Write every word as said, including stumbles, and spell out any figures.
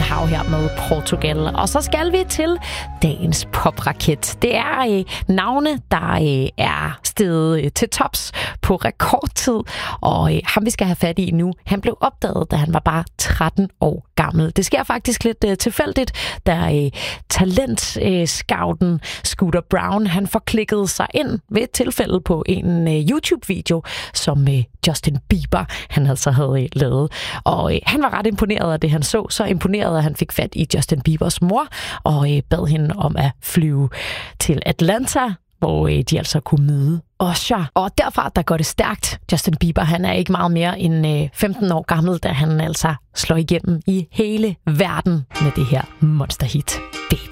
Hav her med Portugal. Og så skal vi til dagens popraket. Det er øh, navne, der øh, er steget øh, til tops på rekordtid. Og øh, ham, vi skal have fat i nu, han blev opdaget, da han var bare tretten år gammel. Det sker faktisk lidt øh, tilfældigt, da øh, talentscouten øh, Scooter Brown, han forklikkede sig ind ved et tilfælde på en øh, YouTube-video, som øh, Justin Bieber, han altså havde øh, lavet. Og øh, han var ret imponeret af det, han så. Så imponeret, at han fik fat i Justin Biebers mor, og øh, bad hende om at flyve til Atlanta, hvor øh, de altså kunne møde Usher. Og derfra, der går det stærkt. Justin Bieber, han er ikke meget mere end øh, femten år gammel, da han altså slår igennem i hele verden med det her monsterhit, Baby.